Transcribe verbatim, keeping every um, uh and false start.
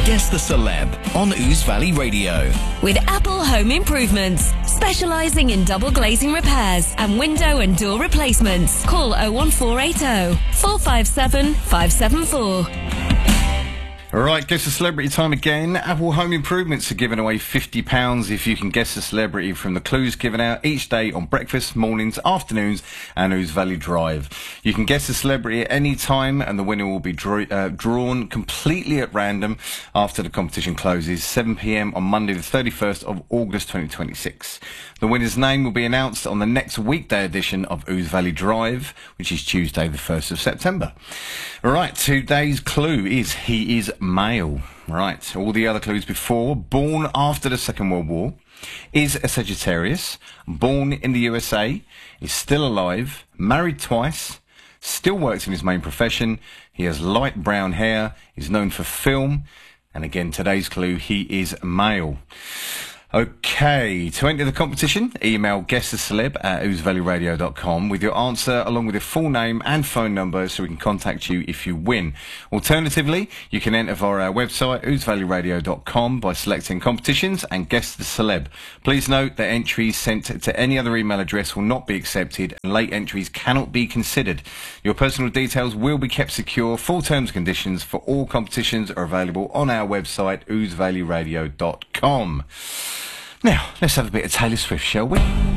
Guess the Celeb on Ouse Valley Radio. With Apple Home Improvements, specialising in double glazing repairs and window and door replacements. Call oh one four eight oh, four five seven, five seven four. All right, guess the celebrity time again. Apple Home Improvements are giving away fifty pounds if you can guess the celebrity from the clues given out each day on breakfast, mornings, afternoons and Ouse Valley Drive. You can guess the celebrity at any time and the winner will be draw, uh, drawn completely at random after the competition closes, seven p m on Monday the thirty-first of August twenty twenty-six. The winner's name will be announced on the next weekday edition of Ouse Valley Drive, which is Tuesday the first of September. All right, today's clue is he is male. Right, all the other clues before: born after the Second World War, is a Sagittarius, born in the U S A, is still alive, married twice, still works in his main profession, he has light brown hair, is known for film, and again today's clue, he is male. Okay, to enter the competition, email guess the celeb at ouse valley radio dot com with your answer along with your full name and phone number so we can contact you if you win. Alternatively, you can enter via our website ouse valley radio dot com by selecting competitions and guess the celeb. Please note that entries sent to any other email address will not be accepted and late entries cannot be considered. Your personal details will be kept secure. Full terms and conditions for all competitions are available on our website ouse valley radio dot com. Now, let's have a bit of Taylor Swift, shall we?